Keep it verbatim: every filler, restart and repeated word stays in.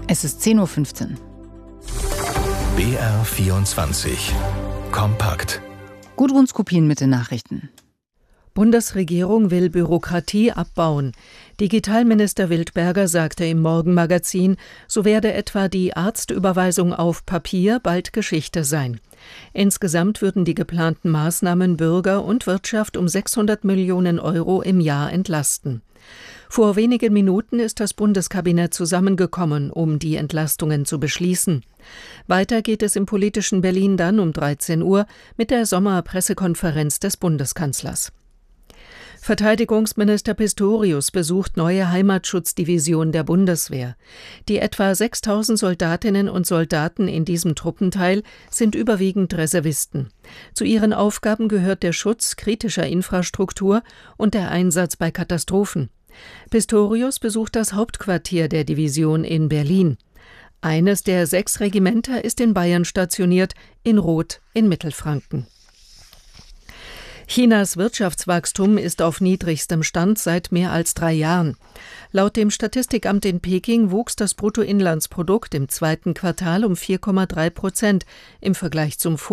Es ist zehn Uhr fünfzehn. B R vierundzwanzig. Kompakt. Gudrun Skopin mit den Nachrichten. Bundesregierung will Bürokratie abbauen. Digitalminister Wildberger sagte im Morgenmagazin, so werde etwa die Arztüberweisung auf Papier bald Geschichte sein. Insgesamt würden die geplanten Maßnahmen Bürger und Wirtschaft um sechshundert Millionen Euro im Jahr entlasten. Vor wenigen Minuten ist das Bundeskabinett zusammengekommen, um die Entlastungen zu beschließen. Weiter geht es im politischen Berlin dann um dreizehn Uhr mit der Sommerpressekonferenz des Bundeskanzlers. Verteidigungsminister Pistorius besucht neue Heimatschutzdivision der Bundeswehr. Die etwa sechstausend Soldatinnen und Soldaten in diesem Truppenteil sind überwiegend Reservisten. Zu ihren Aufgaben gehört der Schutz kritischer Infrastruktur und der Einsatz bei Katastrophen. Pistorius besucht das Hauptquartier der Division in Berlin. Eines der sechs Regimenter ist in Bayern stationiert, in Roth in Mittelfranken. Chinas Wirtschaftswachstum ist auf niedrigstem Stand seit mehr als drei Jahren. Laut dem Statistikamt in Peking wuchs das Bruttoinlandsprodukt im zweiten Quartal um vier Komma drei Prozent im Vergleich zum